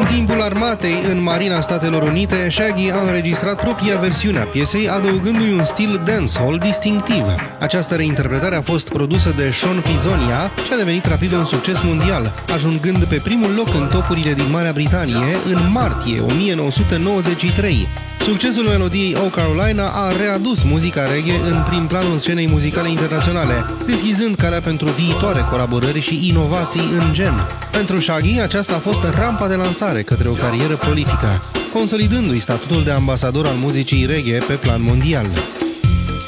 În timpul armatei în Marina Statelor Unite, Shaggy a înregistrat propria versiune a piesei, adăugându-i un stil dancehall distinctiv. Această reinterpretare a fost produsă de Sean Pizzonia și a devenit rapid un succes mondial, ajungând pe primul loc în topurile din Marea Britanie în martie 1993. Succesul melodiei O Carolina a readus muzica reggae în prim planul scenei muzicale internaționale, deschizând calea pentru viitoare colaborări și inovații în gen. Pentru Shaggy, aceasta a fost rampa de lansare către o carieră prolifică, consolidându-i statutul de ambasador al muzicii reggae pe plan mondial.